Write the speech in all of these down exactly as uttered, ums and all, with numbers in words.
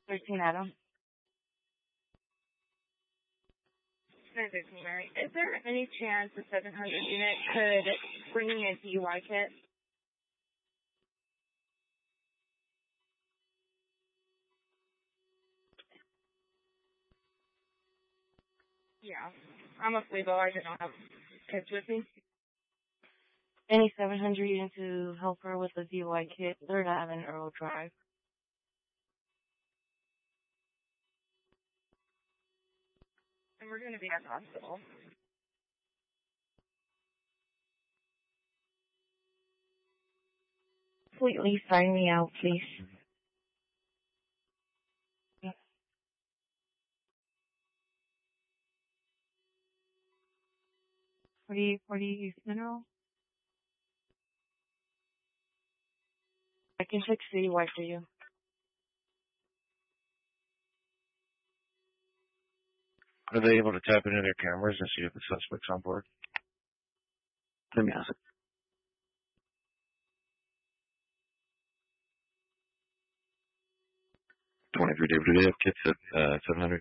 thirteen Adam. nine thirteen Mary. Is there any chance the seven hundred unit could bring in a D U I kit? Yeah. I'm a Flevo. I just don't have kids with me. Any seven hundred unit to help her with the D U I kit. They're not having Earl Drive. And we're going to be at the hospital. Completely sign me out, please. Yeah. forty, forty mineral? I can check C D Y for you. Are they able to tap into their cameras and see if the suspect's on board? Let me ask. twenty-three, David, do they have kits at uh, seven hundred?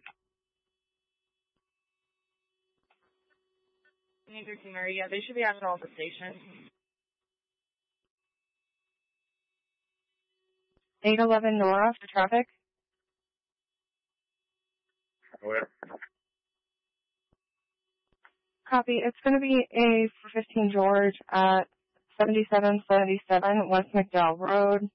nine thirteen Mary. Yeah, they should be at all the stations. eight eleven Nora for traffic. Where? Copy. It's going to be A for fifteen George at seventy-seven seventy-seven West McDowell Road.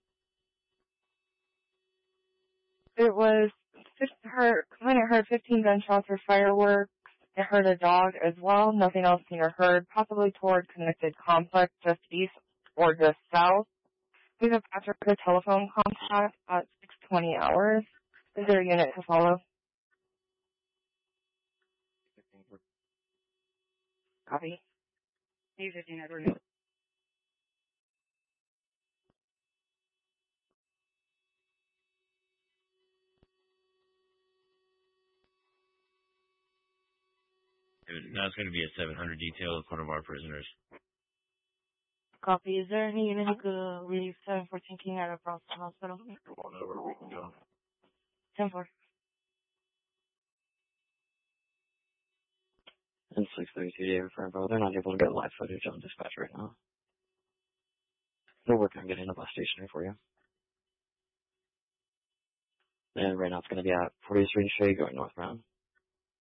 It was, her client heard fifteen gunshots or fireworks. It heard a dog as well. Nothing else seen or heard. Possibly toward connected complex just east or just south. We have after the telephone contact at six twenty hours. Is there a unit to follow? Copy. eight fifteen Edward. Now it's going to be a seven hundred detail of one of our prisoners. Copy. Is there any unit who could leave seven fourteen King out of Boston Hospital? Come on over, we can go. ten four. And six thirty-two, David, for info. They're not able to get live footage on dispatch right now. They're working on getting a bus stationary for you. And right now it's going to be at forty-eighth Street and Shea going northbound.